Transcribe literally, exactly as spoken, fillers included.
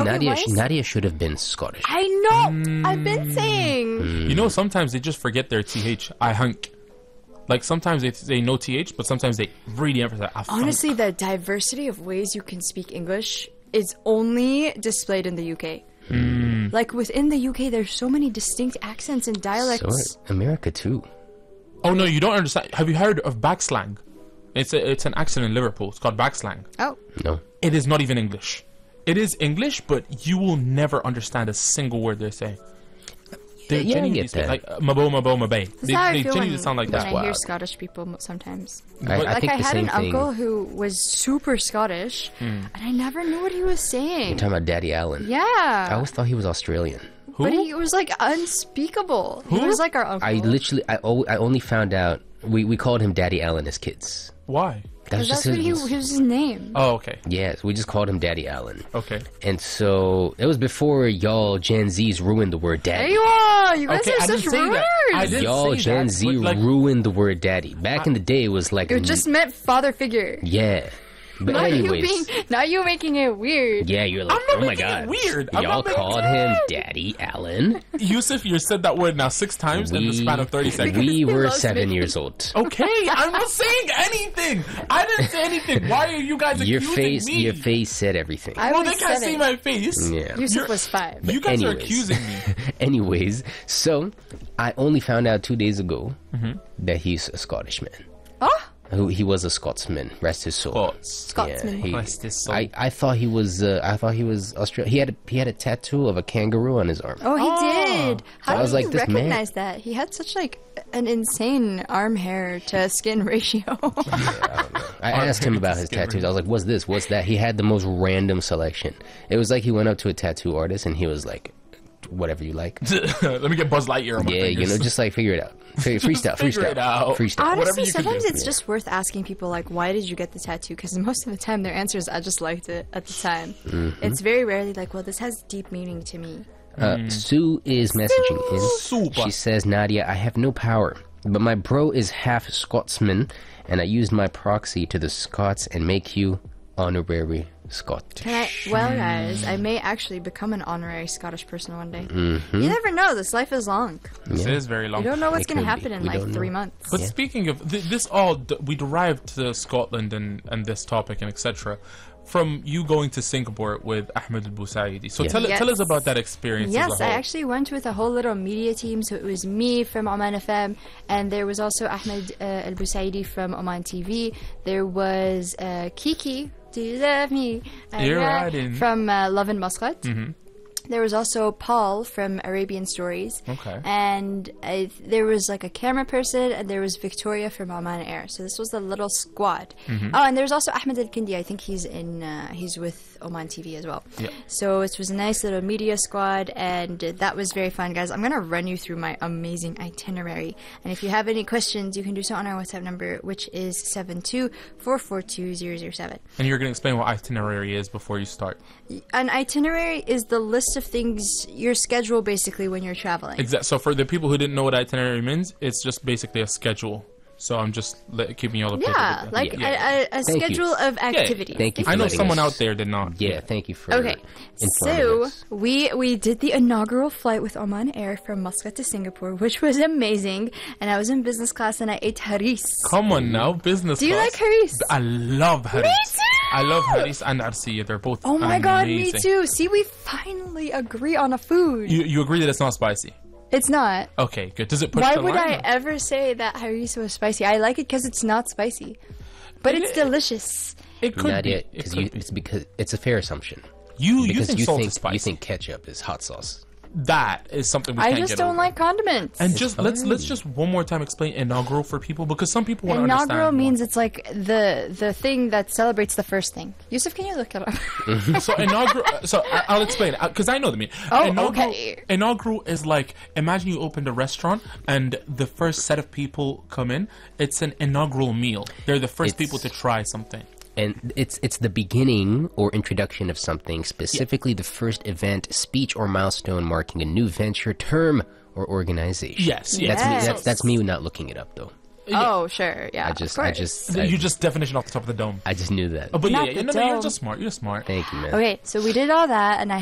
Nadia, why is- Nadia should have been Scottish. I know. I've been saying. You know, sometimes they just forget their th. I hunk. Like sometimes they say no th, but sometimes they really emphasize. I funk. Honestly, the diversity of ways you can speak English is only displayed in the U K. Mm. Like within the U K, there's so many distinct accents and dialects. So, America too. Oh no, you don't understand. Have you heard of backslang? It's a, it's an accent in Liverpool. It's called backslang. Oh, No. It is not even English. It is English, but you will never understand a single word they're saying. They Yeah, I genuinely get speak that. like uh, mabo mabo mabe. that's They, how I they feel genuinely when, sound like when that. I hear wild. Scottish people mo- sometimes. I, I Like think I the had same an thing. uncle who was super Scottish, and I never knew what he was saying. You're talking about Daddy Allen. Yeah, I always thought he was Australian. Who? but he was like unspeakable. He Who? was like our uncle. I literally, I, o- I only found out, we, we called him Daddy Allen as kids. Why? That was That's just what he, his, was his name. Oh, okay. yes, we just called him Daddy Allen. Okay. And so, it was before y'all Gen Zs ruined the word There daddy. you are. You guys Okay, are I such didn't say ruiners. that. I didn't Y'all say Gen that, Z but, like- ruined the word daddy. Back in the day, it was like... It just meant father figure. Yeah. But Not anyways... you being, not you making it weird. Yeah, you're like, I'm not oh my making it god. weird. I'm Y'all not making called it him Daddy Allen. Yusuf, you said that word now six times in the span of thirty seconds. we He were loves seven me. years old. Okay, I'm not saying anything. I didn't say anything. Why are you guys Your accusing face, me? your face said everything. I well, was they can't seven. see my face. Yeah. Yusuf You're- was five. You guys are Anyways. accusing me. Anyways, so I only found out two days ago Mm-hmm. that he's a Scottish man. Oh, Who he was a Scotsman. Rest his soul. Scots. Scotsman. he- Rest his soul. I, I thought he was. Uh, I thought he was Australian. He had a, he had a tattoo of a kangaroo on his arm. Oh, he Oh. did. How I did was you like, this man- recognize that? He had such like an insane arm hair to skin ratio. I asked him about his tattoos. I was like, "What's this? What's that?" He had the most random selection. It was like he went up to a tattoo artist and he was like, "Whatever you like." Let me get Buzz Lightyear on my Yeah, fingers. you know, just like figure it out. Free- Freestyle, figure freestyle, it out. freestyle. Whatever Honestly, you can sometimes do. it's just worth asking people like, "Why did you get the tattoo?" Because most of the time, their answer is, "I just liked it at the time." Mm-hmm. It's very rarely like, "Well, this has deep meaning to me." Uh, Sue is messaging in. Super. She says, Nadia, I have no power, but my bro is half Scotsman, and I used my proxy to the Scots and make you honorary Scottish. Can I, well, guys, I may actually become an honorary Scottish person one day. Mm-hmm. You never know. This life is long. This is very long. You don't know what's It going to could be. happen in We like don't three know. months. But Yeah. speaking of th- this, all d- we derived to Scotland and, and this topic and et cetera from you going to Singapore with Ahmed Al Busaidi. So Yeah. tell Yes. tell us about that experience. Yes, as a I whole. actually went with a whole little media team. So it was me from Oman F M, and there was also Ahmed uh, Al Busaidi from Oman T V. There was uh, Kiki, do you love me? Uh, You're yeah, riding. from uh, Love and Muscat. Mm-hmm. There was also Paul from Arabian Stories. Okay. And I, there was like a camera person, and there was Victoria from Oman Air. So this was the little squad. Mm-hmm. Oh, and there's also Ahmed Al Kindi. I think he's in. Uh, he's with Oman T V as well. Yeah. So it was a nice little media squad, and that was very fun, guys. I'm gonna run you through my amazing itinerary, and if you have any questions, you can do so on our WhatsApp number, which is seven two four four two zero zero seven. And you're going to explain what itinerary is before you start. An itinerary is the list of things, your schedule basically when you're traveling. Exactly. So for the people who didn't know what itinerary means, it's just basically a schedule. So I'm just le- keeping you all updated. Yeah, with that. like Yeah. a, a, a Thank you. schedule of activities. Thank you If for I know letting someone us- out there did not. Yeah, thank you for Okay, informing so us. we we did the inaugural flight with Oman Air from Muscat to Singapore, which was amazing. And I was in business class, and I ate haris. Come on now, business. Do you class. like haris? I love haris. Me too! I love haris and arsiya. They're both Oh my god, me amazing. too. See, we finally agree on a food. You you agree that it's not spicy? It's not. Okay, good. Does it push Why the would line, I or- ever say that haris was spicy? I like it because it's not spicy, but It it's is. delicious. It could Nadia, be. It because could you, be. it's because it's a fair assumption. You you Because think you salt think is spicy? you think ketchup is hot sauce. That is something we I can't just get don't over. like condiments. And just let's fine. let's just one more time explain inaugural for people because some people want to understand. Inaugural more. means it's like the the thing that celebrates the first thing. Yusuf, can you look it up? So inaugural. So I- I'll explain because I know the meaning. Oh, inaugural, okay. Inaugural is like imagine you opened a restaurant and the first set of people come in. It's an inaugural meal. They're the first It's- people to try something. And it's it's the beginning or introduction of something, specifically the first event, speech, or milestone marking a new venture, term, or organization. Yes, yes. That's me. Yes. That's that's me not looking it up though. Oh, sure, yeah. I of just I course. just I, you just definition off the top of the dome. I just knew that. Oh, but Not yeah, the yeah no, no, you're dome. just smart. You're smart. Thank you, man. Okay, so we did all that, and I